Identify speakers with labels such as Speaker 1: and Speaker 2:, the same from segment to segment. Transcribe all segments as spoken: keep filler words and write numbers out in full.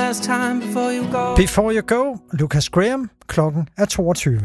Speaker 1: last time before you go.
Speaker 2: Before You Go, Lucas Graham. Klokken er toogtyve.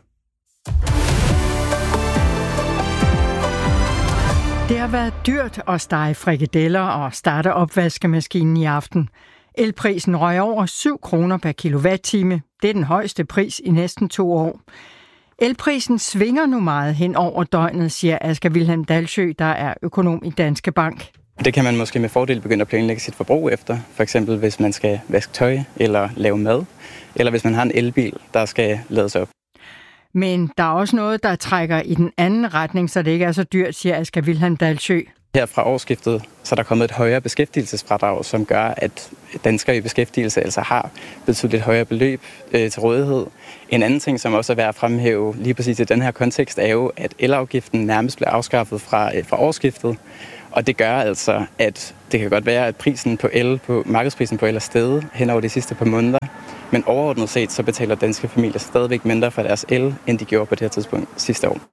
Speaker 3: Det har været dyrt at stege frikadeller og starte opvaskemaskinen i aften. Elprisen røg over syv kroner per kilowatt-time. Det er den højeste pris i næsten to år. Elprisen svinger nu meget hen over døgnet, siger Asger Wilhelm Dalsø, der er økonom i Danske Bank.
Speaker 4: Det kan man måske med fordel begynde at planlægge sit forbrug efter. For eksempel hvis man skal vaske tøj eller lave mad, eller hvis man har en elbil, der skal lades op.
Speaker 3: Men der er også noget, der trækker i den anden retning, så det ikke er så dyrt, siger Asger Wilhelm Dalsø.
Speaker 4: Her fra årsskiftet så er der kommet et højere beskæftigelsesfradrag, som gør, at danskere i beskæftigelse altså har betydeligt højere beløb øh, til rådighed. En anden ting, som også er værd at fremhæve lige præcis i den her kontekst, er jo, at elafgiften nærmest bliver afskaffet fra, øh, fra årsskiftet. Og det gør altså, at det kan godt være, at prisen på el, på markedsprisen på el er steget hen over de sidste par måneder. Men overordnet set, så betaler danske familier stadigvæk mindre for deres el, end de gjorde på det her tidspunkt sidste år.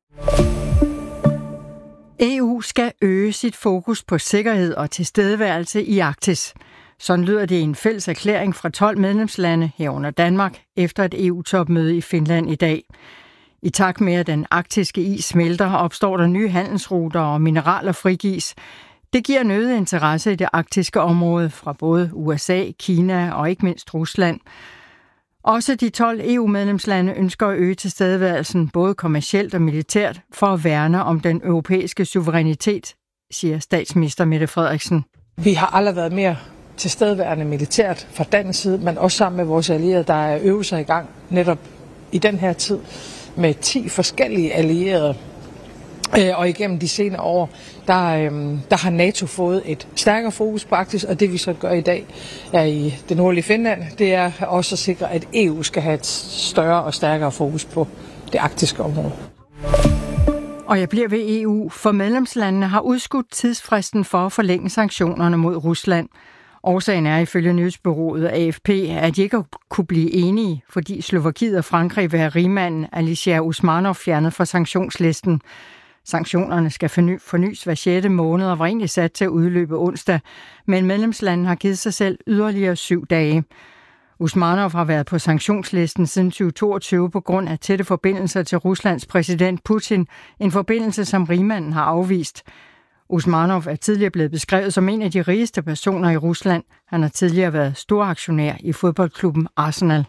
Speaker 3: E U skal øge sit fokus på sikkerhed og tilstedeværelse i Arktis. Sådan lyder det i en fælles erklæring fra tolv medlemslande herunder Danmark efter et E U-topmøde i Finland i dag. I takt med, at den arktiske is smelter, opstår der nye handelsruter og mineraler frigives. Det giver en øget interesse i det arktiske område fra både U S A, Kina og ikke mindst Rusland. Også de tolv E U-medlemslande ønsker at øge tilstedeværelsen både kommercielt og militært for at værne om den europæiske suverænitet, siger statsminister Mette Frederiksen.
Speaker 5: Vi har aldrig været mere tilstedeværende militært fra dansk side, men også sammen med vores allierede, der er øvelser i gang netop i den her tid med ti forskellige allierede. Og igennem de senere år, der, der har NATO fået et stærkere fokus på Arktis, og det vi så gør i dag er i det nordlige Finland, det er også at sikre, at E U skal have et større og stærkere fokus på det arktiske område.
Speaker 3: Og jeg bliver ved E U, for medlemslandene har udskudt tidsfristen for at forlænge sanktionerne mod Rusland. Årsagen er ifølge nyhedsbureauet A F P, at de ikke kunne blive enige, fordi Slovakiet og Frankrig vil have rigmanden Alisher Usmanov fjernet fra sanktionslisten. Sanktionerne skal forny, fornyes hver sjette måned og var egentlig sat til at udløbe onsdag, men medlemslandene har givet sig selv yderligere syv dage. Usmanov har været på sanktionslisten siden tyve toogtyve på grund af tætte forbindelser til Ruslands præsident Putin, en forbindelse som rigmanden har afvist. Usmanov er tidligere blevet beskrevet som en af de rigeste personer i Rusland. Han har tidligere været storaktionær i fodboldklubben Arsenal.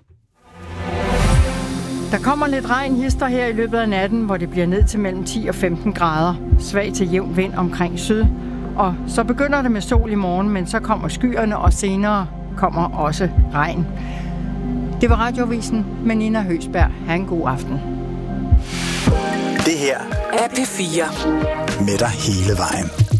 Speaker 3: Der kommer lidt regn hister her i løbet af natten, hvor det bliver ned til mellem ti og femten grader. Svag til jævn vind omkring syd. Og så begynder det med sol i morgen, men så kommer skyerne, og senere kommer også regn. Det var Radioavisen med Nina Høsberg. Ha' en god aften.
Speaker 6: Det her er P fire. Med dig hele vejen.